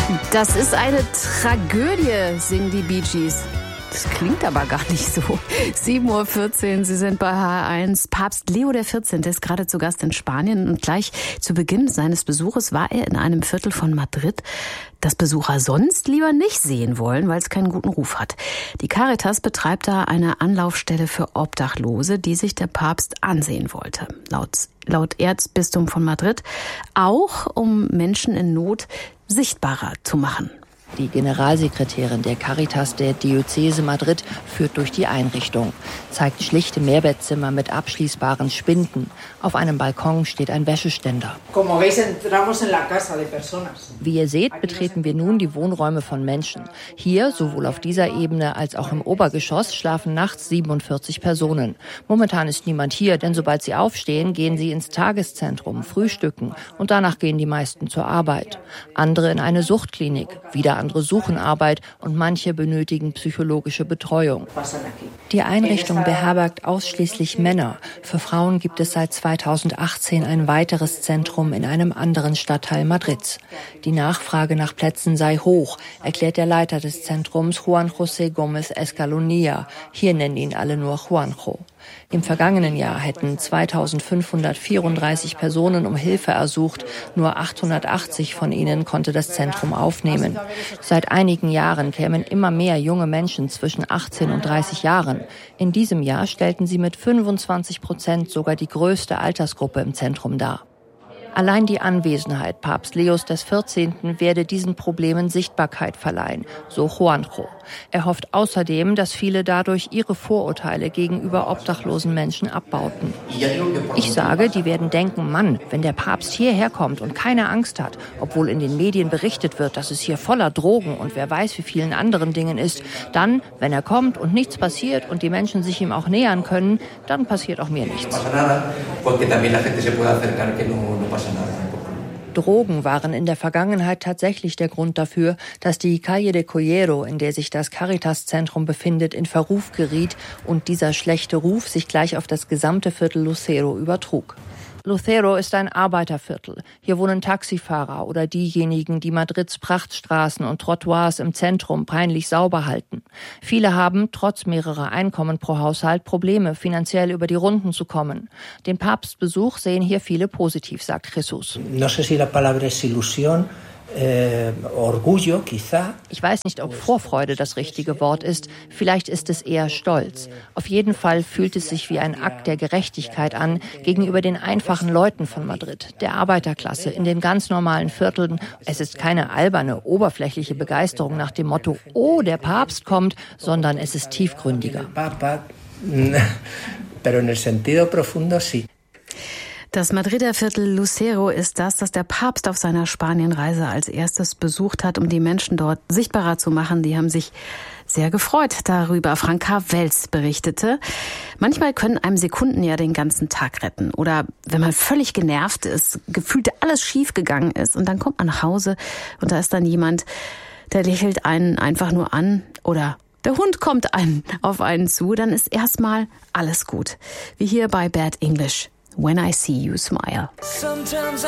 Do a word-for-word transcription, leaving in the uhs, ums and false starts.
Das ist eine Tragödie, singen die Bee Gees. Das klingt aber gar nicht so. sieben Uhr vierzehn, Sie sind bei H eins. Papst Leo der vierzehnte. ist gerade zu Gast in Spanien und gleich zu Beginn seines Besuches war er in einem Viertel von Madrid, das Besucher sonst lieber nicht sehen wollen, weil es keinen guten Ruf hat. Die Caritas betreibt da eine Anlaufstelle für Obdachlose, die sich der Papst ansehen wollte. Laut, laut Erzbistum von Madrid auch, um Menschen in Not sichtbarer zu machen. Die Generalsekretärin der Caritas der Diözese Madrid führt durch die Einrichtung, zeigt schlichte Mehrbettzimmer mit abschließbaren Spinden. Auf einem Balkon steht ein Wäscheständer. Wie ihr seht, betreten wir nun die Wohnräume von Menschen. Hier, sowohl auf dieser Ebene als auch im Obergeschoss, schlafen nachts siebenundvierzig Personen. Momentan ist niemand hier, denn sobald sie aufstehen, gehen sie ins Tageszentrum, frühstücken und danach gehen die meisten zur Arbeit. Andere in eine Suchtklinik, wieder andere suchen Arbeit und manche benötigen psychologische Betreuung. Die Einrichtung beherbergt ausschließlich Männer. Für Frauen gibt es seit zweitausendachtzehn ein weiteres Zentrum in einem anderen Stadtteil Madrids. Die Nachfrage nach Plätzen sei hoch, erklärt der Leiter des Zentrums Juan José Gómez Escalonilla. Hier nennen ihn alle nur Juanjo. Im vergangenen Jahr hätten zweitausendfünfhundertvierunddreißig Personen um Hilfe ersucht. Nur achthundertachtzig von ihnen konnte das Zentrum aufnehmen. Seit einigen Jahren kämen immer mehr junge Menschen zwischen achtzehn und dreißig Jahren. In diesem Jahr stellten sie mit fünfundzwanzig Prozent sogar die größte Altersgruppe im Zentrum dar. Allein die Anwesenheit Papst Leos des vierzehnten werde diesen Problemen Sichtbarkeit verleihen, so Juanjo. Er hofft außerdem, dass viele dadurch ihre Vorurteile gegenüber obdachlosen Menschen abbauten. Ich sage, die werden denken, Mann, wenn der Papst hierher kommt und keine Angst hat, obwohl in den Medien berichtet wird, dass es hier voller Drogen und wer weiß wie vielen anderen Dingen ist, dann, wenn er kommt und nichts passiert und die Menschen sich ihm auch nähern können, dann passiert auch mir nichts. Drogen waren in der Vergangenheit tatsächlich der Grund dafür, dass die Calle de Collero, in der sich das Caritas-Zentrum befindet, in Verruf geriet und dieser schlechte Ruf sich gleich auf das gesamte Viertel Lucero übertrug. Lucero ist ein Arbeiterviertel. Hier wohnen Taxifahrer oder diejenigen, die Madrids Prachtstraßen und Trottoirs im Zentrum peinlich sauber halten. Viele haben, trotz mehrerer Einkommen pro Haushalt, Probleme, finanziell über die Runden zu kommen. Den Papstbesuch sehen hier viele positiv, sagt Jesus. No sé si la palabra es ilusión. Ich weiß nicht, ob Vorfreude das richtige Wort ist. Vielleicht ist es eher Stolz. Auf jeden Fall fühlt es sich wie ein Akt der Gerechtigkeit an gegenüber den einfachen Leuten von Madrid, der Arbeiterklasse in den ganz normalen Vierteln. Es ist keine alberne, oberflächliche Begeisterung nach dem Motto, oh, der Papst kommt, sondern es ist tiefgründiger. Das Madrider Viertel Lucero ist das, das der Papst auf seiner Spanienreise als erstes besucht hat, um die Menschen dort sichtbarer zu machen. Die haben sich sehr gefreut darüber. Franka Wels berichtete. Manchmal können einem Sekunden ja den ganzen Tag retten. Oder wenn man völlig genervt ist, gefühlt alles schief gegangen ist und dann kommt man nach Hause und da ist dann jemand, der lächelt einen einfach nur an oder der Hund kommt einen auf einen zu, dann ist erstmal alles gut. Wie hier bei Bad English. When I see you smile. Sometimes